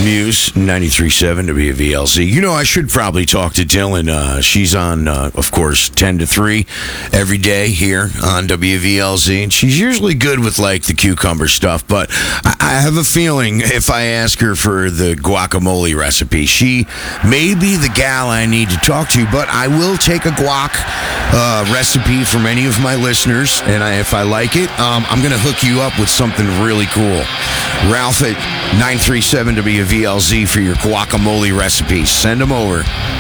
Muse 93.7 WVLZ. You know, I should probably talk to Dylan. She's on, of course, 10 to 3 every day here on WVLZ. And she's usually good with, like, the cucumber stuff. But I have a feeling if I ask her for the guacamole recipe, she may be the gal I need to talk to. But I will take a guac recipe from any of my listeners. And if I like it, I'm going to hook you up with something really cool. Ralph at 937 WVLZ for your guacamole recipes. Send them over.